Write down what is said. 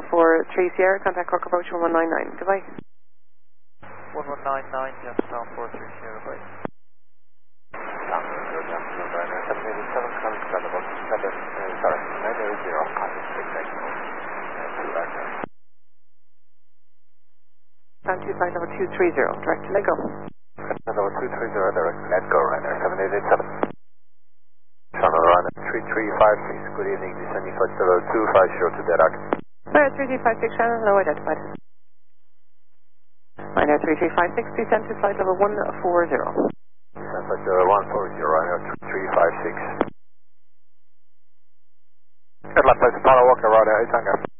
43 Sierra, contact Cork approach 1199. Goodbye. 1199, just down 43 Sierra, bye. Good afternoon, Ryanair 787, coming to about 980, contact 6 Ryanair. Altitude flight level 230, direct to Lego. Level 230, direct to Let Go, Ryanair 7887. Channel Ryanair 3356, good evening, descending flight level 250 to Derak. Ryanair 3356, channel low identified. Ryanair 3356, descend to flight level 140. Descend flight level 140, Ryanair 3356. Good luck, place Apollo Walker, Ryanair 8 Tango.